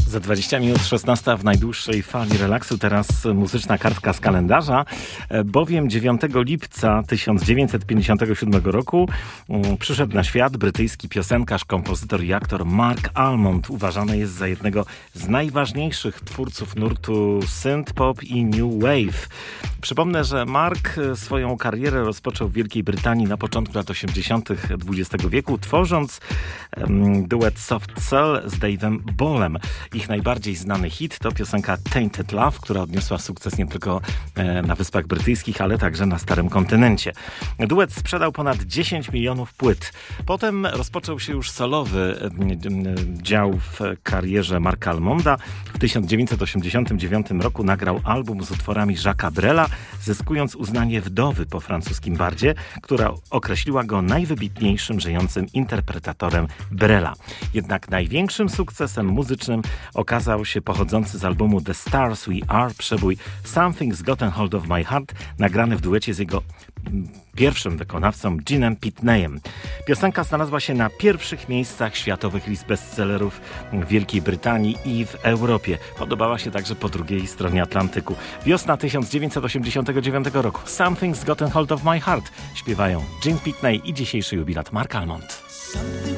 Za 20 minut 16 w najdłuższej fali relaksu. Teraz muzyczna kartka z kalendarza, bowiem 9 lipca 1957 roku przyszedł na świat brytyjski piosenkarz, kompozytor i aktor Marc Almond. Uważany jest za jednego z najważniejszych twórców nurtu synth-pop i new wave. Przypomnę, że Marc swoją karierę rozpoczął w Wielkiej Brytanii na początku lat 80. XX wieku, tworząc duet Soft Cell z Dave'em Ballem. Ich najbardziej znany hit to piosenka Tainted Love, która odniosła sukces nie tylko na Wyspach Brytyjskich, ale także na Starym Kontynencie. Duet sprzedał ponad 10 milionów płyt. Potem rozpoczął się już solowy dział w karierze Marca Almonda. W 1989 roku nagrał album z utworami Jacques'a Brela, zyskując uznanie wdowy po francuskim bardzie, która określiła go najwybitniejszym żyjącym interpretatorem Brela. Jednak największym sukcesem muzycznym okazał się pochodzący z albumu The Stars We Are przebój Something's Gotten Hold of My Heart, nagrany w duecie z jego pierwszym wykonawcą Genem Pitneyem. Piosenka znalazła się na pierwszych miejscach światowych list bestsellerów w Wielkiej Brytanii i w Europie. Podobała się także po drugiej stronie Atlantyku. Wiosna 1989 roku. Something's Gotten Hold of My Heart śpiewają Gene Pitney i dzisiejszy jubilat Marc Almond.